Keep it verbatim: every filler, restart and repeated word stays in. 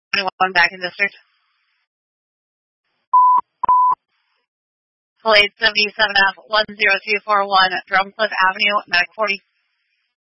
twenty-one back in district. Blade seventy-seven F one zero two four one, Drumcliff Avenue, Medic forty.